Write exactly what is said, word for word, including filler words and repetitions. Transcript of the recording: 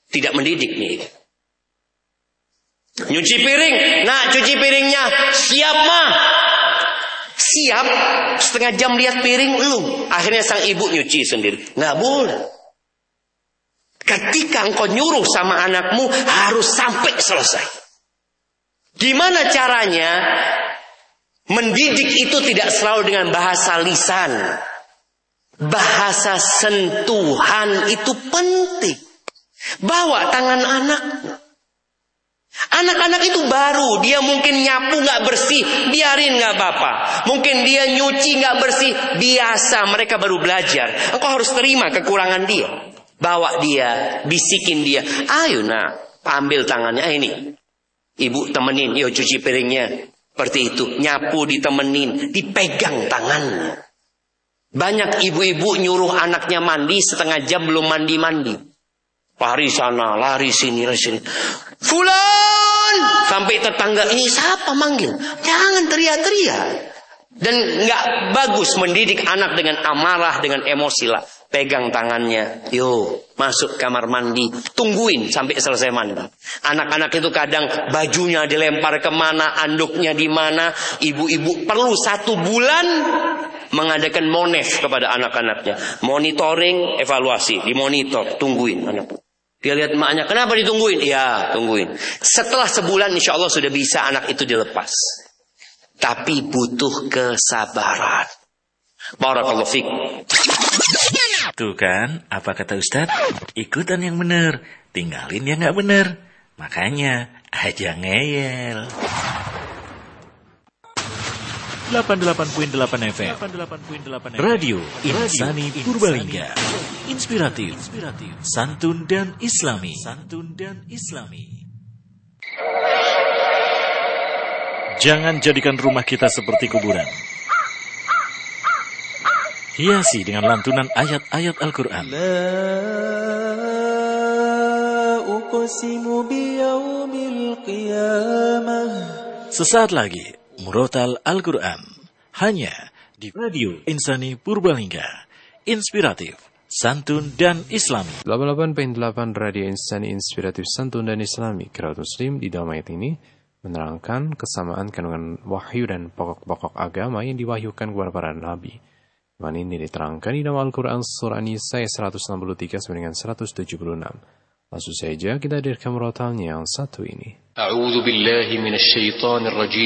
Tidak mendidik nih. Nyuci piring, nak cuci piringnya. Siap mah. Siap, setengah jam lihat piring belum. Akhirnya sang ibu nyuci sendiri. Nggak boleh. Ketika engkau nyuruh sama anakmu, harus sampai selesai. Gimana caranya? Mendidik itu tidak selalu dengan bahasa lisan. Bahasa sentuhan itu penting. Bawa tangan anak. Anak-anak itu baru, dia mungkin nyapu gak bersih, biarin gak apa-apa. Mungkin dia nyuci gak bersih, biasa, mereka baru belajar. Engkau harus terima kekurangan dia. Bawa dia, bisikin dia. Ayo nak, ambil tangannya, ah, ini. Ibu temenin, yuk cuci piringnya. Seperti itu, nyapu ditemenin, dipegang tangannya. Banyak ibu-ibu nyuruh anaknya mandi, setengah jam belum mandi-mandi. Lari sana, lari sini, lari sini. Fulan! Sampai tetangga, ini siapa manggil? Jangan teriak-teriak. Dan gak bagus mendidik anak dengan amarah, dengan emosi lah. Pegang tangannya. Yo, masuk kamar mandi. Tungguin sampai selesai mandi. Anak-anak itu kadang bajunya dilempar kemana, anduknya di mana. Ibu-ibu perlu satu bulan mengadakan monef kepada anak-anaknya. Monitoring, evaluasi. Dimonitor, tungguin anak. Dia lihat emaknya, kenapa ditungguin? Ya, tungguin. Setelah sebulan insya Allah sudah bisa anak itu dilepas. Tapi butuh kesabaran. Barakallahu fiik. Tuh kan, apa kata Ustaz? Ikutan yang benar, tinggalin yang gak benar. Makanya, aja ngeyel. delapan puluh delapan koma delapan F M Radio Insani Purbalingga. Inspiratif, santun dan islami. Santun dan islami. Jangan jadikan rumah kita seperti kuburan. Hiasi dengan lantunan ayat-ayat Al-Quran. Sesaat lagi Murotal Al-Quran, hanya di Radio Insani Purbalingga. Inspiratif, santun dan islami. delapan puluh delapan koma delapan Radio Insani Inspiratif, santun dan islami. Kerabat muslim, di dalam ayat ini menerangkan kesamaan kandungan wahyu dan pokok-pokok agama yang diwahyukan kepada para nabi. Firman ini diterangkan di dalam Al-Quran surah An-Nisa seratus enam puluh tiga sampai dengan seratus tujuh puluh enam. Langsung saja kita hadirkan murotalnya yang satu ini. A'udzu billahi minasyaitonir rajim.